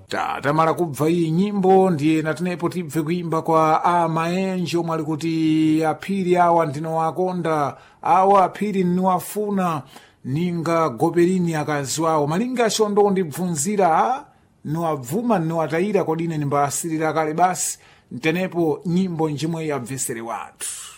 tamala kubva iyi nyimbo ndiye natenepo tibve kuimba kwa amaenjo mwali kuti aphiri awa ndinowakonda, awa aphiri niwafuna, ninga goperini akazi wawo malinga ashondo ndibvunzira niwabvuma niwatayira kodine nimbayasirira kale basi ntenepo nyimbo njimwe yabvesere watu.